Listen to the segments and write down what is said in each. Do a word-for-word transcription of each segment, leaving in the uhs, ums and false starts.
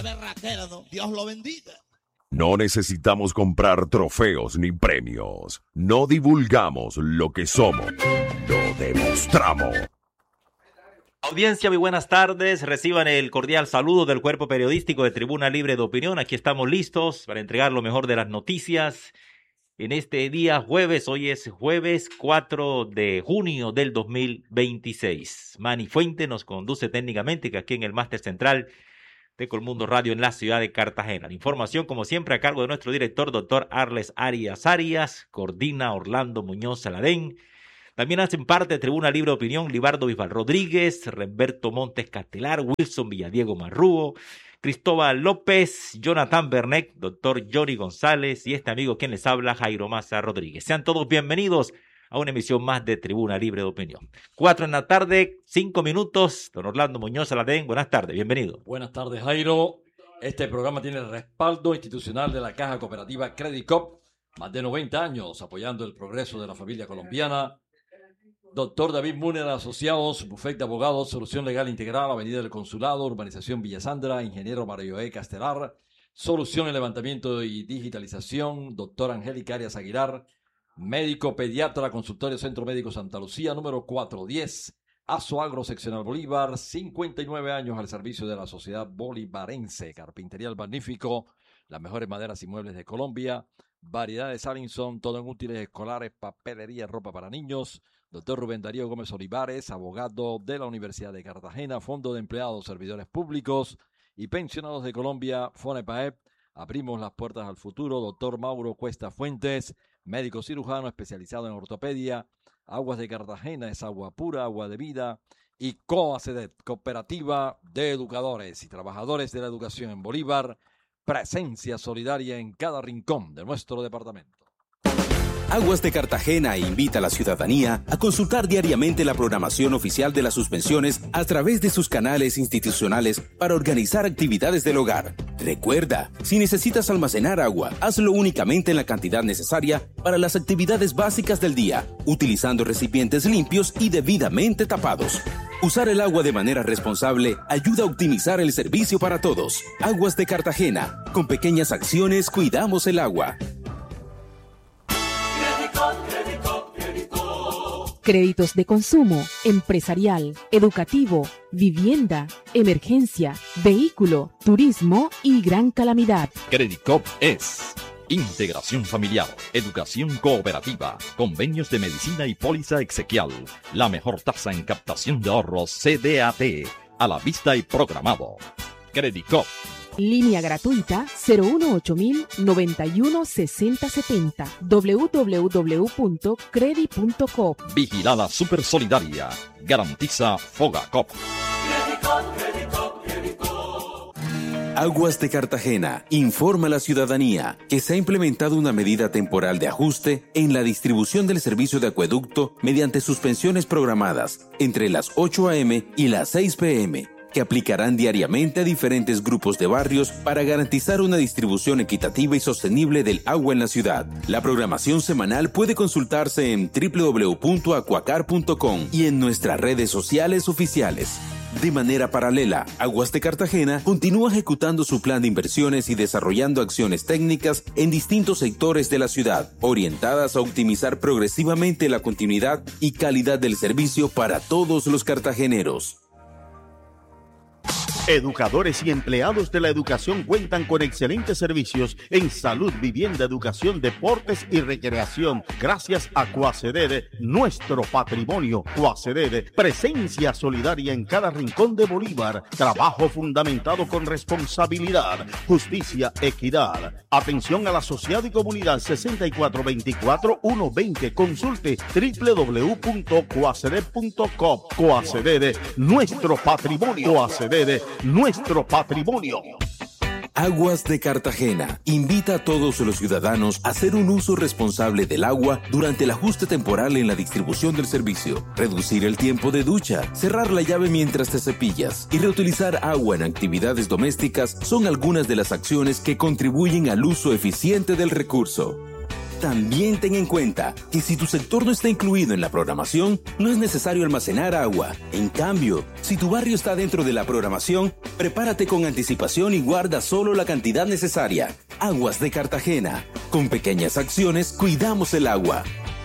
berraquera, ¿no? Dios lo bendiga. No necesitamos comprar trofeos ni premios. No divulgamos lo que somos. Lo demostramos. Audiencia, muy buenas tardes. Reciban el cordial saludo del cuerpo periodístico de Tribuna Libre de Opinión. Aquí estamos listos para entregar lo mejor de las noticias. En este día jueves, hoy es jueves cuatro de junio del dos mil veintiséis. Manny Fuente nos conduce técnicamente, que aquí en el máster central de Colmundo Radio en la ciudad de Cartagena. La información, como siempre, a cargo de nuestro director, doctor Arles Arias Arias, coordina Orlando Muñoz Saladén. También hacen parte de Tribuna Libre de Opinión Libardo Bisbal Rodríguez, Remberto Montes Castelar, Wilson Villadiego Marrúo, Cristóbal López, Jonathan Bernet, doctor Johnny González y este amigo quien les habla, Jairo Maza Rodríguez. Sean todos bienvenidos a una emisión más de Tribuna Libre de Opinión. Cuatro en la tarde, cinco minutos. Don Orlando Muñoz Saladén, buenas tardes, bienvenido. Buenas tardes, Jairo. Este programa tiene el respaldo institucional de la Caja Cooperativa Credit Coop, más de noventa años apoyando el progreso de la familia colombiana. Doctor David Múner Asociados, Bufete de Abogados, Solución Legal Integral, Avenida del Consulado, Urbanización Villa Sandra, Ingeniero Mario E. Castelar, Solución en Levantamiento y Digitalización, Doctor Angélica Arias Aguilar, Médico Pediatra, Consultorio Centro Médico Santa Lucía, número cuatrocientos diez, Azoagro Seccional Bolívar, cincuenta y nueve años al servicio de la sociedad bolivarense, Carpintería El Magnífico, las mejores maderas y muebles de Colombia, variedades Allinson, todo en útiles escolares, papelería, ropa para niños. Doctor Rubén Darío Gómez Olivares, abogado de la Universidad de Cartagena, Fondo de Empleados, Servidores Públicos y Pensionados de Colombia, FONEPAEP. Abrimos las puertas al futuro. Doctor Mauro Cuesta Fuentes, médico cirujano especializado en ortopedia. Aguas de Cartagena es agua pura, agua de vida. Y COACEDET, Cooperativa de Educadores y Trabajadores de la Educación en Bolívar. Presencia solidaria en cada rincón de nuestro departamento. Aguas de Cartagena invita a la ciudadanía a consultar diariamente la programación oficial de las suspensiones a través de sus canales institucionales para organizar actividades del hogar. Recuerda, si necesitas almacenar agua, hazlo únicamente en la cantidad necesaria para las actividades básicas del día, utilizando recipientes limpios y debidamente tapados. Usar el agua de manera responsable ayuda a optimizar el servicio para todos. Aguas de Cartagena, con pequeñas acciones cuidamos el agua. Créditos de consumo, empresarial, educativo, vivienda, emergencia, vehículo, turismo y gran calamidad. Credit Coop es integración familiar, educación cooperativa, convenios de medicina y póliza exequial, la mejor tasa en captación de ahorros C D A T, a la vista y programado. Credit Coop. Línea gratuita cero uno ocho mil noventa y uno sesenta setenta. doble u doble u doble u punto credi punto coop. Vigilada Super Solidaria. Garantiza Fogacop. Aguas de Cartagena informa a la ciudadanía que se ha implementado una medida temporal de ajuste en la distribución del servicio de acueducto mediante suspensiones programadas entre las ocho a eme y las seis pe eme. Que aplicarán diariamente a diferentes grupos de barrios para garantizar una distribución equitativa y sostenible del agua en la ciudad. La programación semanal puede consultarse en doble u doble u doble u punto acuacar punto com y en nuestras redes sociales oficiales. De manera paralela, Aguas de Cartagena continúa ejecutando su plan de inversiones y desarrollando acciones técnicas en distintos sectores de la ciudad, orientadas a optimizar progresivamente la continuidad y calidad del servicio para todos los cartageneros. Educadores y empleados de la educación cuentan con excelentes servicios en salud, vivienda, educación, deportes y recreación. Gracias a COACEDED, nuestro patrimonio. COACEDED, presencia solidaria en cada rincón de Bolívar. Trabajo fundamentado con responsabilidad, justicia, equidad. Atención a la sociedad y comunidad sesenta y cuatro veinticuatro ciento veinte. Consulte doble u doble u doble u punto coaceded punto com. COACEDED, nuestro patrimonio. COACEDED, nuestro patrimonio. Aguas de Cartagena invita a todos los ciudadanos a hacer un uso responsable del agua durante el ajuste temporal en la distribución del servicio, reducir el tiempo de ducha, cerrar la llave mientras te cepillas y reutilizar agua en actividades domésticas son algunas de las acciones que contribuyen al uso eficiente del recurso. También ten en cuenta que si tu sector no está incluido en la programación, no es necesario almacenar agua. En cambio, si tu barrio está dentro de la programación, prepárate con anticipación y guarda solo la cantidad necesaria. Aguas de Cartagena. Con pequeñas acciones, cuidamos el agua.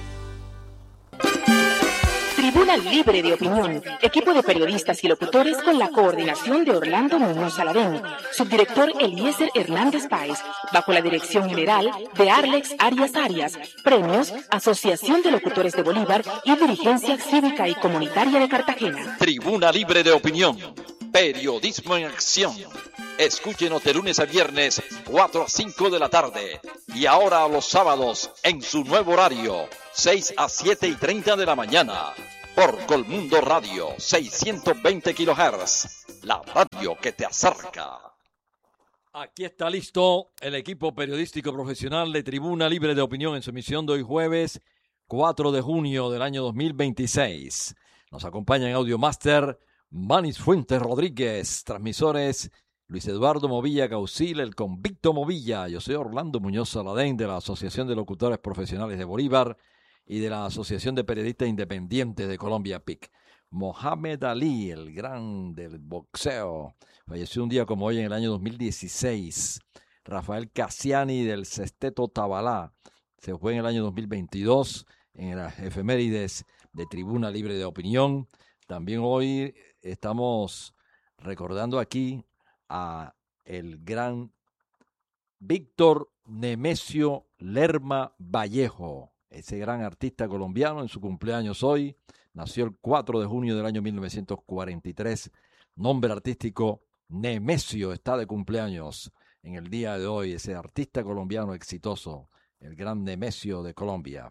Tribuna Libre de Opinión, equipo de periodistas y locutores con la coordinación de Orlando Muñoz Saladén, subdirector Eliezer Hernández Páez, bajo la dirección general de Arlex Arias Arias, premios Asociación de Locutores de Bolívar y Dirigencia Cívica y Comunitaria de Cartagena. Tribuna Libre de Opinión, periodismo en acción. Escúchenos de lunes a viernes, cuatro a cinco de la tarde. Y ahora los sábados, en su nuevo horario, seis a siete y treinta de la mañana. Por Colmundo Radio, seiscientos veinte kilohertz. La radio que te acerca. Aquí está listo el equipo periodístico profesional de Tribuna Libre de Opinión en su emisión de hoy jueves, cuatro de junio del año dos mil veintiséis. Nos acompaña en Audio Master Manis Fuentes Rodríguez, transmisores Luis Eduardo Movilla Caucil, el convicto Movilla. Yo soy Orlando Muñoz Saladén de la Asociación de Locutores Profesionales de Bolívar y de la Asociación de Periodistas Independientes de Colombia, P I C. Mohamed Ali, el gran del boxeo, falleció un día como hoy en el año dos mil dieciséis. Rafael Cassiani del Sesteto Tabalá se fue en el año dos mil veintidós en las efemérides de Tribuna Libre de Opinión. También hoy estamos recordando aquí a el gran Víctor Nemesio Lerma Vallejo, ese gran artista colombiano en su cumpleaños hoy. Nació el cuatro de junio del año mil novecientos cuarenta y tres. Nombre artístico Nemesio, está de cumpleaños en el día de hoy. Ese artista colombiano exitoso, el gran Nemesio de Colombia.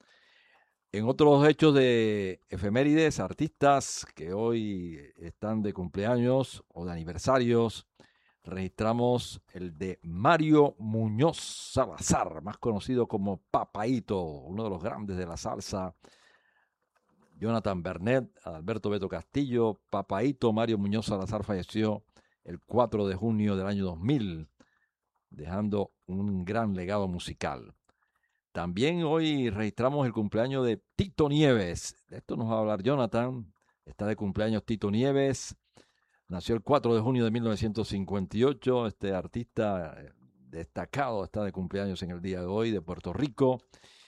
En otros hechos de efemérides, artistas que hoy están de cumpleaños o de aniversarios, registramos el de Mario Muñoz Salazar, más conocido como Papaíto, uno de los grandes de la salsa. Jonathan Bernet, Alberto Beto Castillo, Papaíto Mario Muñoz Salazar falleció el cuatro de junio del año dos mil, dejando un gran legado musical. También hoy registramos el cumpleaños de Tito Nieves. De esto nos va a hablar Jonathan. Está de cumpleaños Tito Nieves. Nació el cuatro de junio de mil novecientos cincuenta y ocho. Este artista destacado está de cumpleaños en el día de hoy, de Puerto Rico.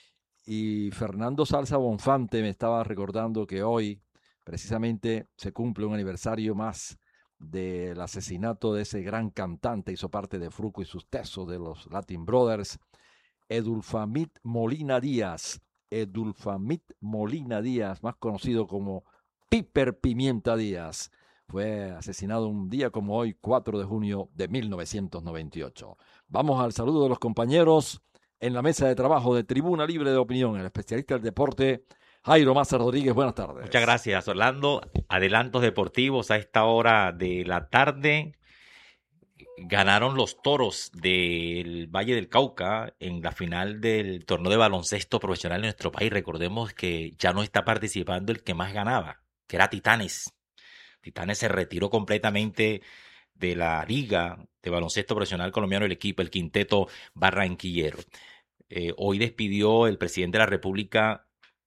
Y Fernando Salsa Bonfante me estaba recordando que hoy precisamente se cumple un aniversario más del asesinato de ese gran cantante. Hizo parte de Fruco y sus Tesos, de los Latin Brothers, Edulfamid Molina Díaz. Edulfamid Molina Díaz, más conocido como Piper Pimienta Díaz. Fue asesinado un día como hoy, cuatro de junio de mil novecientos noventa y ocho. Vamos al saludo de los compañeros en la mesa de trabajo de Tribuna Libre de Opinión, el especialista del deporte, Jairo Maza Rodríguez. Buenas tardes. Muchas gracias, Orlando. Adelantos deportivos a esta hora de la tarde. Ganaron los Toros del Valle del Cauca en la final del torneo de baloncesto profesional en nuestro país. Recordemos que ya no está participando el que más ganaba, que era Titanes. Titanes se retiró completamente de la liga de baloncesto profesional colombiano, el equipo, el quinteto barranquillero. Eh, hoy despidió el presidente de la República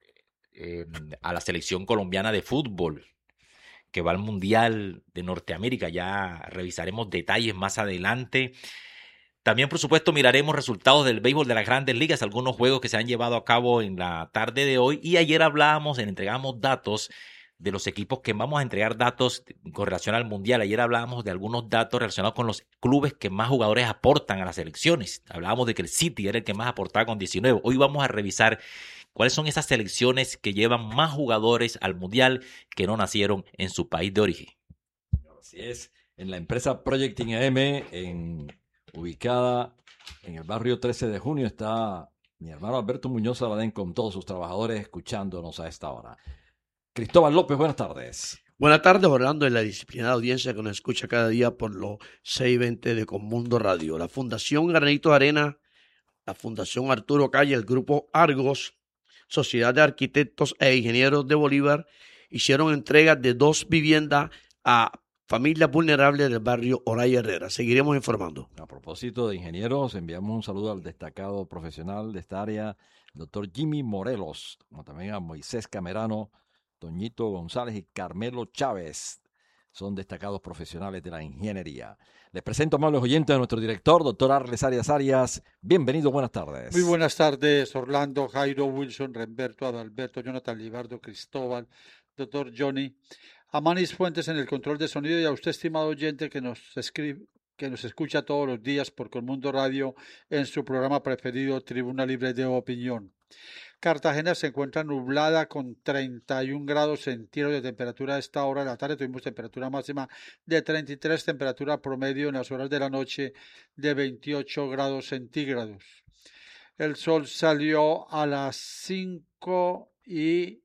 eh, a la selección colombiana de fútbol, que va al Mundial de Norteamérica. Ya revisaremos detalles más adelante. También, por supuesto, miraremos resultados del béisbol de las Grandes Ligas, algunos juegos que se han llevado a cabo en la tarde de hoy. Y ayer hablábamos, entregamos datos de los equipos que vamos a entregar datos con relación al Mundial. Ayer hablábamos de algunos datos relacionados con los clubes que más jugadores aportan a las selecciones. Hablábamos de que el City era el que más aportaba con diecinueve. Hoy vamos a revisar cuáles son esas selecciones que llevan más jugadores al Mundial que no nacieron en su país de origen. Así es. En la empresa Projecting A M, en, ubicada en el barrio trece de junio, está mi hermano Alberto Muñoz Saladén con todos sus trabajadores escuchándonos a esta hora. Cristóbal López, buenas tardes. Buenas tardes, Orlando, en la disciplinada audiencia que nos escucha cada día por los seiscientos veinte de Colmundo Radio. La Fundación Granito de Arena, la Fundación Arturo Calle, el Grupo Argos, Sociedad de Arquitectos e Ingenieros de Bolívar, hicieron entregas de dos viviendas a familias vulnerables del barrio Oraya Herrera. Seguiremos informando. A propósito de ingenieros, enviamos un saludo al destacado profesional de esta área, el doctor Jimmy Morelos, como también a Moisés Camerano, Toñito González y Carmelo Chávez. Son destacados profesionales de la ingeniería. Les presento, amables oyentes, a nuestro director, doctor Arles Arias Arias. Bienvenido, buenas tardes. Muy buenas tardes, Orlando, Jairo, Wilson, Remberto, Adalberto, Jonathan Libardo, Cristóbal, doctor Johnny, a Manis Fuentes en el control de sonido y a usted, estimado oyente, que nos escribe, que nos escucha todos los días por Colmundo Radio en su programa preferido, Tribuna Libre de Opinión. Cartagena se encuentra nublada con treinta y un grados centígrados de temperatura a esta hora de la tarde. Tuvimos temperatura máxima de treinta y tres, temperatura promedio en las horas de la noche de veintiocho grados centígrados. El sol salió a las cinco y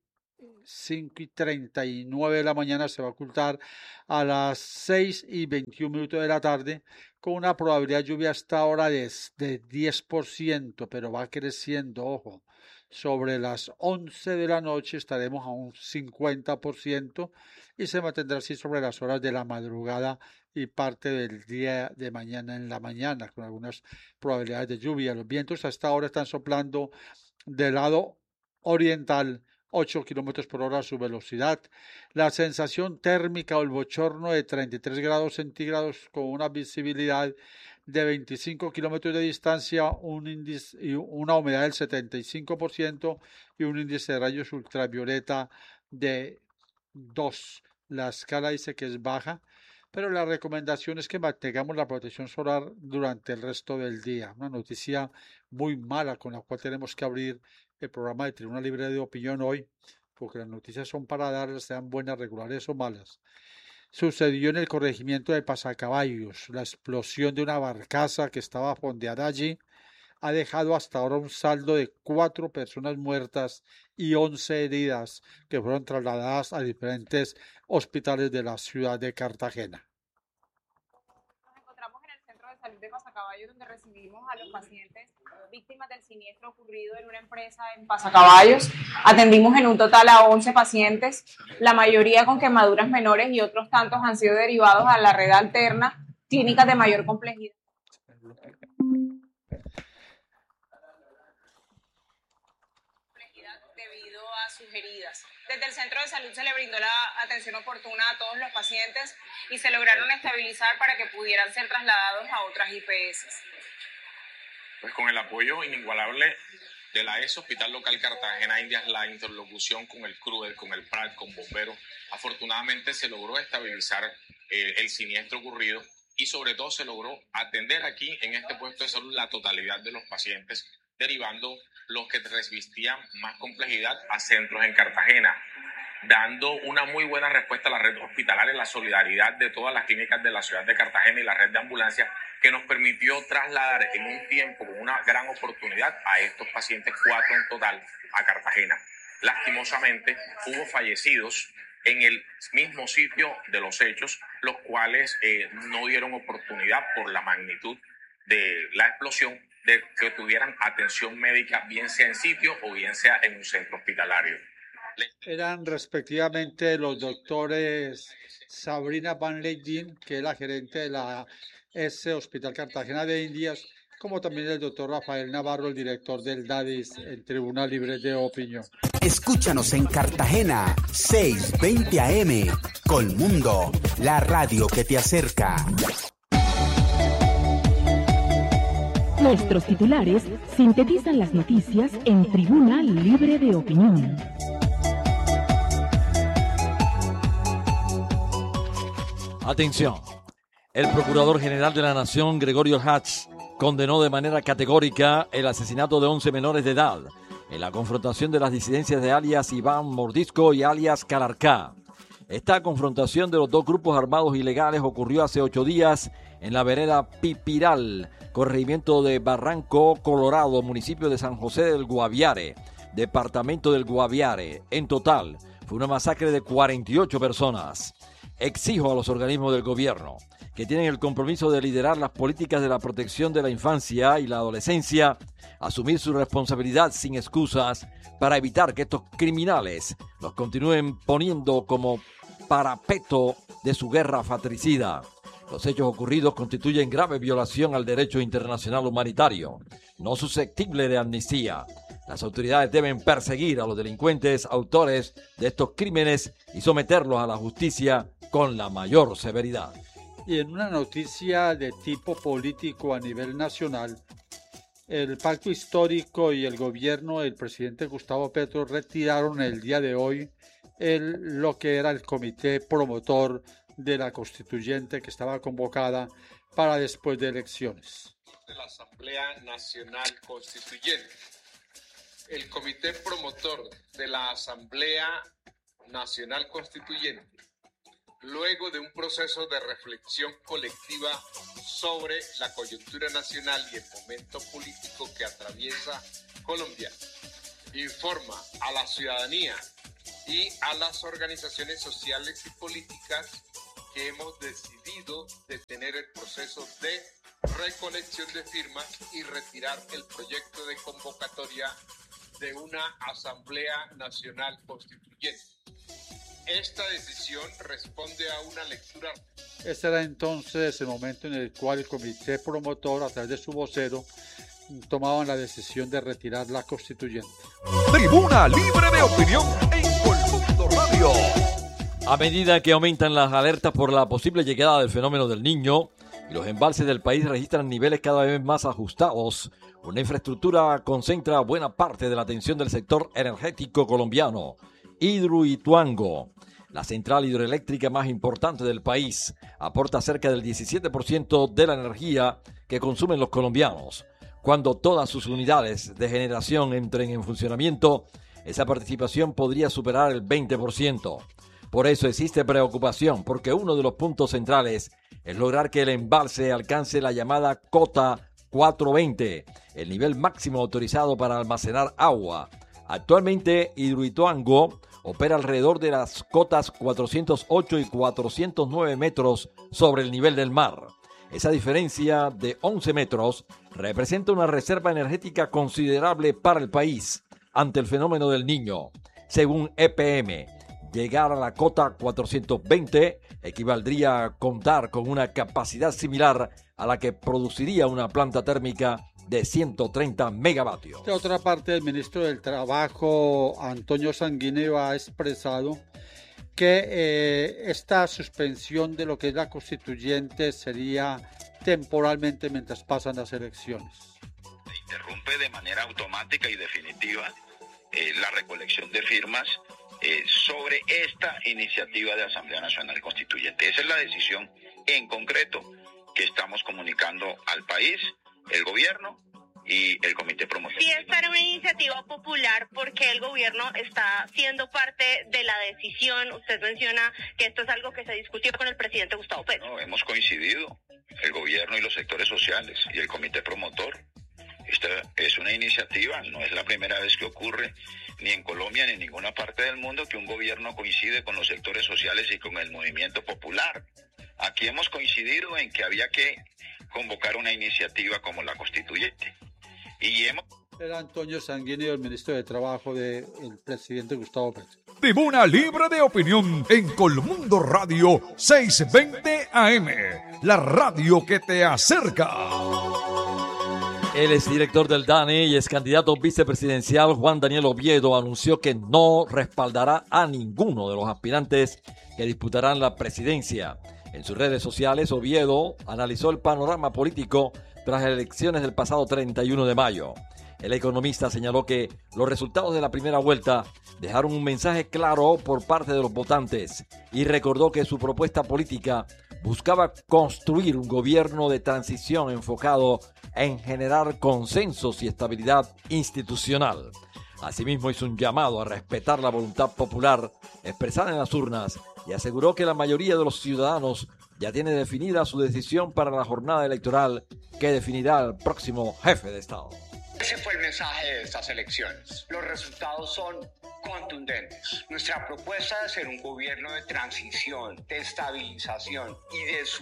treinta y nueve de la mañana, se va a ocultar a las seis y veintiún minutos de la tarde, con una probabilidad de lluvia hasta ahora de, de diez por ciento, pero va creciendo, ojo. Sobre las once de la noche estaremos a un cincuenta por ciento y se mantendrá así sobre las horas de la madrugada y parte del día de mañana en la mañana, con algunas probabilidades de lluvia. Los vientos hasta ahora están soplando del lado oriental, ocho kilómetros por hora su velocidad. La sensación térmica o el bochorno de treinta y tres grados centígrados con una visibilidad de veinticinco kilómetros de distancia, un índice, una humedad del setenta y cinco por ciento y un índice de rayos ultravioleta de dos. La escala dice que es baja, pero la recomendación es que mantengamos la protección solar durante el resto del día. Una noticia muy mala con la cual tenemos que abrir el programa de Tribuna Libre de Opinión hoy, porque las noticias son para darlas, sean buenas, regulares o malas. Sucedió en el corregimiento de Pasacaballos. La explosión de una barcaza que estaba fondeada allí ha dejado hasta ahora un saldo de cuatro personas muertas y once heridas que fueron trasladadas a diferentes hospitales de la ciudad de Cartagena. Nos encontramos en el Centro de Salud de Pasacaballos, donde recibimos a los pacientes víctimas del siniestro ocurrido en una empresa en Pasacaballos. Atendimos en un total a once pacientes, la mayoría con quemaduras menores y otros tantos han sido derivados a la red alterna, clínicas de mayor complejidad. Debido a sus heridas. Desde el Centro de Salud se le brindó la atención oportuna a todos los pacientes y se lograron estabilizar para que pudieran ser trasladados a otras I P S. Pues con el apoyo inigualable de la E S Hospital Local Cartagena Indias, la interlocución con el C R U D, con el P R A C, con bomberos, afortunadamente se logró estabilizar eh, el siniestro ocurrido y sobre todo se logró atender aquí en este puesto de salud la totalidad de los pacientes, derivando los que resistían más complejidad a centros en Cartagena, dando una muy buena respuesta a la red hospitalaria, la solidaridad de todas las clínicas de la ciudad de Cartagena y la red de ambulancias que nos permitió trasladar en un tiempo con una gran oportunidad a estos pacientes, cuatro en total, a Cartagena. Lastimosamente hubo fallecidos en el mismo sitio de los hechos, los cuales eh, no dieron oportunidad por la magnitud de la explosión de que tuvieran atención médica, bien sea en sitio o bien sea en un centro hospitalario. Eran respectivamente los doctores Sabrina Van Leydin, que es la gerente de la E S Hospital Cartagena de Indias, como también el doctor Rafael Navarro, el director del DADIS, el Tribunal Libre de Opinión. Escúchanos en Cartagena, seiscientos veinte A M, Colmundo, la radio que te acerca. Nuestros titulares sintetizan las noticias en Tribuna Libre de Opinión. Atención. El Procurador General de la Nación, Gregorio Hatch, condenó de manera categórica el asesinato de once menores de edad en la confrontación de las disidencias de alias Iván Mordisco y alias Calarcá. Esta confrontación de los dos grupos armados ilegales ocurrió hace ocho días en la vereda Pipiral, corregimiento de Barranco Colorado, municipio de San José del Guaviare, departamento del Guaviare. En total, fue una masacre de cuarenta y ocho personas. Exijo a los organismos del gobierno que tienen el compromiso de liderar las políticas de la protección de la infancia y la adolescencia, asumir su responsabilidad sin excusas para evitar que estos criminales los continúen poniendo como parapeto de su guerra fratricida. Los hechos ocurridos constituyen grave violación al derecho internacional humanitario, no susceptible de amnistía. Las autoridades deben perseguir a los delincuentes autores de estos crímenes y someterlos a la justicia con la mayor severidad. Y en una noticia de tipo político a nivel nacional, el Pacto Histórico y el gobierno del presidente Gustavo Petro retiraron el día de hoy el, lo que era el comité promotor de la constituyente que estaba convocada para después de elecciones. De la Asamblea Nacional Constituyente. El comité promotor de la Asamblea Nacional Constituyente, luego de un proceso de reflexión colectiva sobre la coyuntura nacional y el momento político que atraviesa Colombia, informa a la ciudadanía y a las organizaciones sociales y políticas que hemos decidido detener el proceso de recolección de firmas y retirar el proyecto de convocatoria de una Asamblea Nacional Constituyente. Esta decisión responde a una lectura. Este era entonces el momento en el cual el comité promotor, a través de su vocero, tomaban la decisión de retirar la constituyente. Tribuna Libre de Opinión en Colmundo Radio. A medida que aumentan las alertas por la posible llegada del fenómeno del Niño y los embalses del país registran niveles cada vez más ajustados, una infraestructura concentra buena parte de la atención del sector energético colombiano. Hidroituango, la central hidroeléctrica más importante del país, aporta cerca del diecisiete por ciento de la energía que consumen los colombianos. Cuando todas sus unidades de generación entren en funcionamiento, esa participación podría superar el veinte por ciento. Por eso existe preocupación, porque uno de los puntos centrales es lograr que el embalse alcance la llamada cota cuatrocientos veinte, el nivel máximo autorizado para almacenar agua. Actualmente, Hidroituango opera alrededor de las cotas cuatrocientos ocho y cuatrocientos nueve metros sobre el nivel del mar. Esa diferencia de once metros representa una reserva energética considerable para el país ante el fenómeno del Niño. Según E P M, llegar a la cota cuatrocientos veinte equivaldría a contar con una capacidad similar a la que produciría una planta térmica de ciento treinta megavatios. De otra parte, el ministro del Trabajo, Antonio Sanguineo, ha expresado que eh, esta suspensión de lo que es la constituyente sería temporalmente mientras pasan las elecciones. Se interrumpe de manera automática y definitiva eh, la recolección de firmas eh, sobre esta iniciativa de Asamblea Nacional Constituyente. Esa es la decisión en concreto que estamos comunicando al país, el gobierno y el comité promotor. Si esta era una iniciativa popular, porque el gobierno está siendo parte de la decisión. Usted menciona que esto es algo que se discutió con el presidente Gustavo Petro. No, hemos coincidido, el gobierno y los sectores sociales y el comité promotor. Esta es una iniciativa, no es la primera vez que ocurre ni en Colombia ni en ninguna parte del mundo que un gobierno coincide con los sectores sociales y con el movimiento popular. Aquí hemos coincidido en que había que convocar una iniciativa como la constituyente. Y hemos... Era Antonio Sanguineo, el ministro de Trabajo del presidente Gustavo Petro. Tribuna Libre de Opinión en Colmundo Radio seiscientos veinte A M, la radio que te acerca. El exdirector del D A N E y ex candidato vicepresidencial Juan Daniel Oviedo anunció que no respaldará a ninguno de los aspirantes que disputarán la presidencia. En sus redes sociales, Oviedo analizó el panorama político tras las elecciones del pasado treinta y uno de mayo. El economista señaló que los resultados de la primera vuelta dejaron un mensaje claro por parte de los votantes y recordó que su propuesta política buscaba construir un gobierno de transición enfocado en generar consensos y estabilidad institucional. Asimismo, hizo un llamado a respetar la voluntad popular expresada en las urnas y aseguró que la mayoría de los ciudadanos ya tiene definida su decisión para la jornada electoral que definirá al próximo jefe de Estado. Ese fue el mensaje de estas elecciones. Los resultados son contundentes. Nuestra propuesta de ser un gobierno de transición, de estabilización y de